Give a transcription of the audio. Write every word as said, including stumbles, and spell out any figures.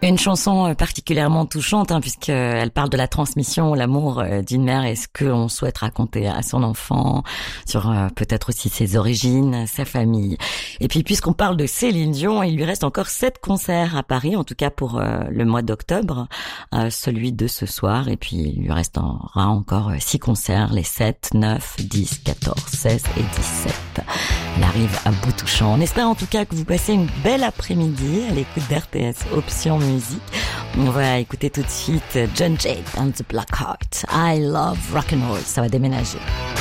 Une chanson particulièrement touchante, hein, puisqu'elle parle de la transmission, l'amour d'une mère et ce qu'on souhaite raconter à son enfant, sur euh, peut-être aussi ses origines, sa famille. Et puis, puisqu'on parle de Céline Dion, il lui reste encore sept concerts à Paris, en tout cas pour euh, le mois d'octobre, euh, celui de ce soir. Et puis, il lui restera encore six concerts, les sept, neuf, dix, quatorze, seize et dix-sept. Elle arrive à bout touchant. On espère en tout cas que vous passez une belle après-midi à l'écoute d'R T S Option Musique. On va écouter tout de suite John Jay and the Blackheart. I love rock and roll. Ça va déménager.